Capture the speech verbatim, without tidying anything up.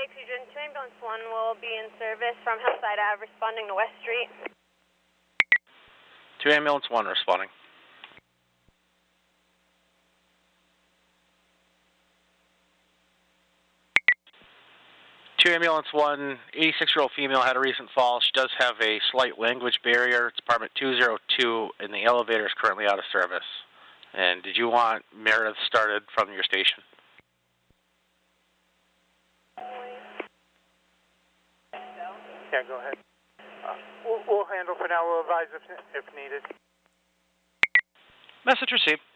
Bay Pigeon, two ambulance one will be in service from Hillside Ave, responding to West Street. two ambulance one responding. two ambulance one, eighty-six-year-old female had a recent fall. She does have a slight language barrier. It's apartment two oh two, and the elevator is currently out of service. And did you want Meredith started from your station? Yeah, go ahead. Uh, we'll, we'll handle for now. We'll advise if, if needed. Message received.